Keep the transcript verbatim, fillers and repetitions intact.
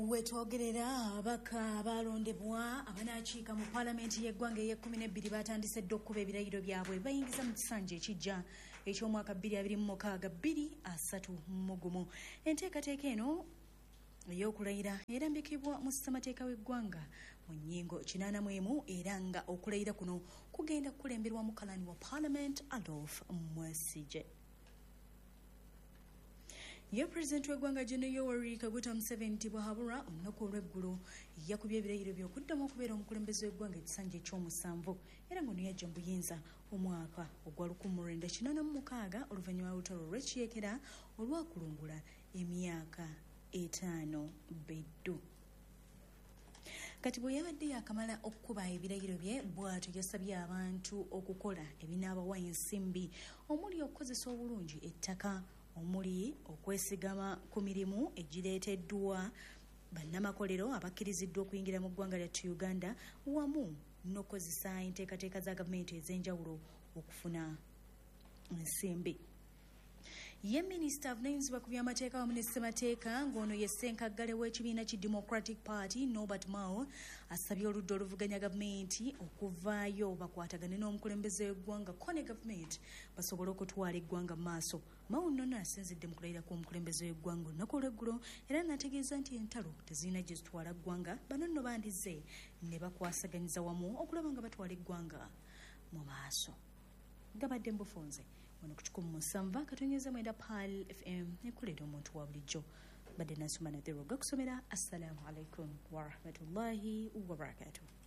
Wetwogerera abaka abalondebwa abanakiika mu paalamenti y'eggwanga ey'ekkumi n'ebbiri batandise dda okukuba ebirayiro byabwe bayingiza mu kisanja ekijja eky'omwaka bbiri abiri mu mukaaga bbiri asatu mu gumu. Enteekateeka eno ey'okulayira erambikibwa mu ssemateeka w'eggwanga mu nnyingo kinaana mu emu era nga okulayira kuno kugenda kukulemberwa mu kalani wa paalamenti Adolf Mwesigye. Ye President w'eggwanga Gen. Yoweri Kaguta Museveni bwahabulwa olunaku olw'eggulu yakubye ebirayiro by'okuddamu okubeera omukulembeze w'eggwanga ekisanja eky'omusanvu era ng'ono yajja mu buyinza omwaka ogwa lukumi mu lwenda kinaana mu mukaaga oluvannyuma lw'olutalo olw'ekiyeekera olwakulungula emyaka etaano beddu. Kati bwe yabadde yakamala okukuba ebirayiro bye bw'atyo yasabye abantu okukola ebinaabawa ensimbi omuli okukozesa obulungi ettaka omuli okwesigama ku mirimu egireeteddwa bannamakolero abakkiriziddwa okuyingira mu ggwanga lyattu Uganda wamu n'okukozesa enteekateeka za gavumenti ez'enjawulo okufuna ensimbi. Ye minisita avunaanyizibwa ku by'amateeka wamu ne ssemateeka ng'ono ye ssenkaggale w'ekibiina ki Democratic Party Norbert Mao asabye oludda oluvuganya gavumenti okuvaayo bakwatagane n'omukulembeze w'eggwanga kone gavumenti basobole okutwala eggwanga mu maaso. Mao nno asinzidde mu kulayira kw'omukulembeze w'eggwanga olunaku olw'eggulo era n'ategeeza nti entalo tezirina gye zitwala ggwanga bano nno bandize ne bakwasaganyiza wamu okulaba nga batwala eggwanga mu maaso. Gabadde mbufunze wano ku kikumi mu musanvu katonyeza mwenda Pal F M ekulira omuntu wa bulijjo badde nasoma nathero gakusomera. Assalamu alaikum warahmatullahi wabarakatuh.